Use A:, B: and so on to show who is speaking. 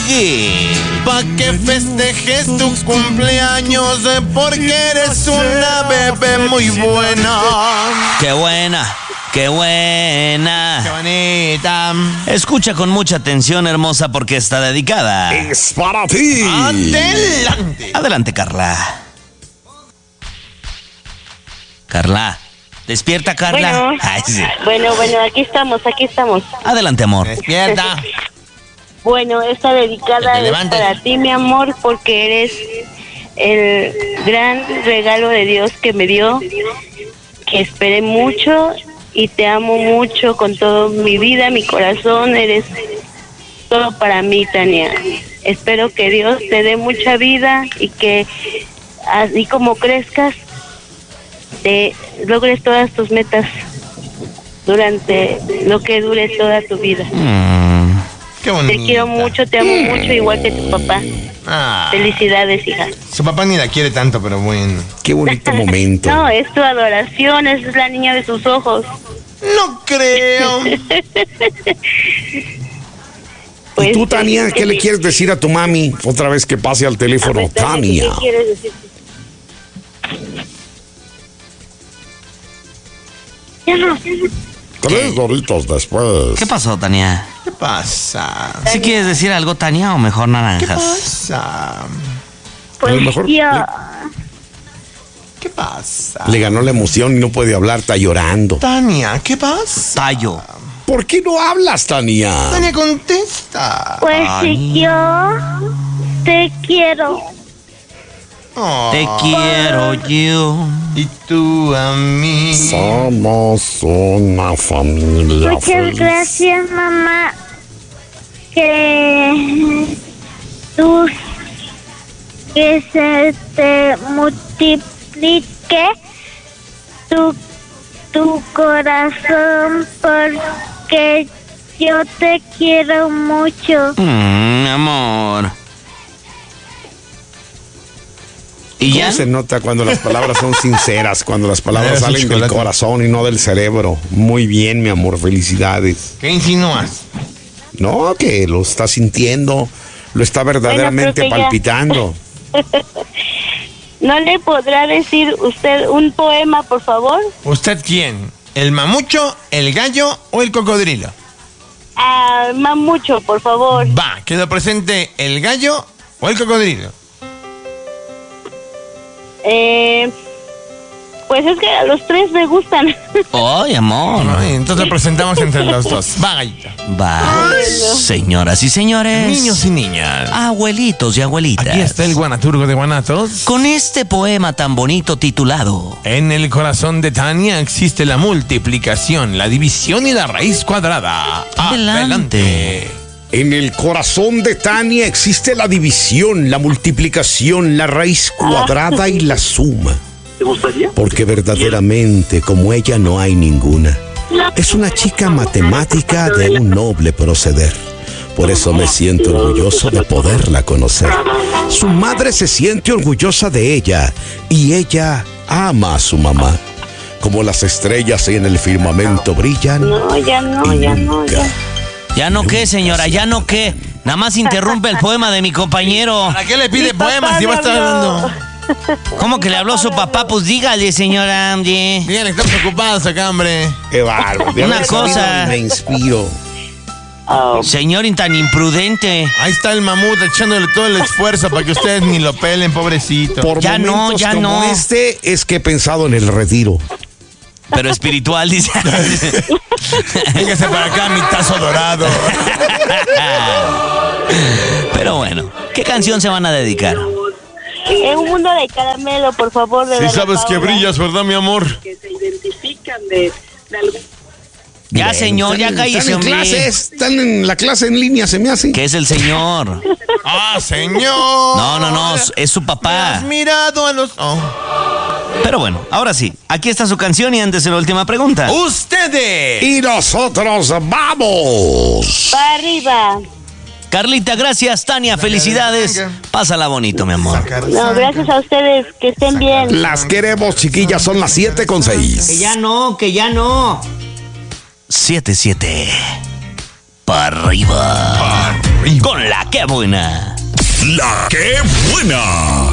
A: qué?
B: Pa' que festejes tu cumpleaños, porque eres una bebé muy buena.
A: ¡Qué buena! ¡Qué buena!
B: ¡Qué bonita!
A: Escucha con mucha atención, hermosa, porque está dedicada.
C: Es para ti.
B: ¡Adelante!
A: Adelante, Carla. Carla. Despierta, Carla.
D: Bueno,
A: Ay, sí.
D: bueno, aquí estamos.
A: Adelante, amor.
B: Despierta.
D: Bueno, esta dedicada
B: Que te
D: es
B: levantes.
D: para ti, mi amor, porque eres el gran regalo de Dios que me dio, que esperé mucho y te amo mucho con toda mi vida, mi corazón, eres todo para mí, Tania. Espero que Dios te dé mucha vida y que así como crezcas, te logres todas tus metas durante lo que dure toda tu vida.
B: ¡Qué bonita!
D: Te quiero mucho, te amo mucho, igual que tu papá.
B: Ah,
D: Felicidades, hija.
B: su papá ni la quiere tanto, pero bueno.
C: Qué bonito momento.
D: No, es tu adoración, es la niña de sus ojos.
B: No creo.
D: Pues,
C: ¿Y tú, Tania, qué le quieres decir a tu mami otra vez que pase al
D: a
C: teléfono?
D: ver,
C: Tania.
D: ¿qué quieres decir? Ya no.
C: 3 doritos después.
A: ¿Qué pasó, Tania?
B: ¿Qué pasa?
A: ¿Sí quieres decir algo, Tania, o mejor
B: ¿Qué
A: naranjas?
B: pasa?
D: Pues
C: A lo mejor-
D: yo.
B: ¿Qué pasa?
C: Le ganó la emoción y no puede hablar, está llorando.
B: Tania, ¿qué pasa?
A: Tallo.
C: ¿Por qué no hablas, Tania?
B: Tania, contesta.
D: Pues
A: Ay.
D: si yo te quiero.
B: Oh,
A: Te quiero yo.
B: y tú a mí.
C: Somos una familia
D: Muchas
C: feliz.
D: gracias, mamá. Que se te multiplique tu corazón, porque yo te quiero mucho.
A: Mi amor. ¿Y
C: ¿Cómo
A: ya?
C: se nota cuando las palabras son sinceras, cuando las palabras
B: Eres un
C: salen del
B: chocolate.
C: corazón y no del cerebro? Muy bien, mi amor, felicidades.
B: ¿Qué insinúas?
C: No, que lo está sintiendo, lo está verdaderamente
D: Bueno, creo que ya.
C: palpitando.
D: ¿No le podrá decir usted un poema, por favor?
B: ¿Usted quién? ¿El mamucho, el gallo o el cocodrilo?
D: Mamucho, por favor.
B: Va, quedó presente el gallo o el cocodrilo.
D: Pues es que a los tres me gustan.
A: Ay, amor.
B: Ay, entonces lo presentamos entre los dos. Va, gallito.
A: Va. Señoras y señores.
B: Niños y niñas.
A: Abuelitos y abuelitas.
B: Aquí está el guanaturgo de guanatos.
A: Con este poema tan bonito titulado
B: En el corazón de Tania existe la multiplicación, la división y la raíz cuadrada.
A: Adelante.
C: En el corazón de Tania existe la división, la multiplicación, la raíz cuadrada y la suma.
E: ¿Te gustaría?
C: Porque verdaderamente como ella no hay ninguna. Es una chica matemática de un noble proceder. Por eso me siento orgulloso de poderla conocer. Su madre se siente orgullosa de ella y ella ama a su mamá. Como las estrellas en el firmamento brillan.
D: No, ya no,
C: y
D: ya no,
C: nunca.
D: ya.
A: Ya no qué, señora, ya no qué. Nada más interrumpe el poema de mi compañero.
B: ¿Para qué le pide
D: Mi papá
B: poemas si va a estar
D: me habló.
B: hablando?
A: ¿Cómo que le habló su papá? Pues dígale, señora. Oye.
B: Bien, estamos ocupados acá, hombre.
C: Qué bárbaro. De
A: Una
C: haber sabido,
A: cosa.
C: Me inspiro.
A: Señor tan imprudente.
B: Ahí está el mamut echándole todo el esfuerzo para que ustedes ni lo pelen, pobrecito.
C: Por
A: Ya no,
C: momentos
A: ya
C: como
A: no.
C: este es que he pensado en el retiro.
A: Pero espiritual, dice.
B: Véngase para acá, mi tazo dorado.
A: Pero bueno, ¿qué canción se van a dedicar?
D: En un mundo de caramelo, por favor, de
B: Si
D: Dana
B: sabes que
D: Paola.
B: brillas, ¿verdad, mi amor?
E: Que se identifican de algún...
A: Ya, señor, ya
C: Están
A: cállese,
C: en
A: hombre.
C: clases, están en la clase en línea, se me hace.
A: Que es el señor.
B: ¡Ah, señor!
A: No, es su
B: ¿Me has
A: papá.
B: mirado a los... Oh.
A: Pero bueno, ahora sí, aquí está su canción y antes de la última pregunta.
B: ¡Ustedes!
C: Y nosotros vamos.
D: Para arriba.
A: Carlita, gracias. Tania, felicidades. Pásala bonito, mi amor.
D: No, gracias a ustedes, que estén bien.
C: Las queremos, chiquillas, son las 7:06.
A: Que ya no. 7-7. Para arriba. Con la La que buena.
F: La que buena.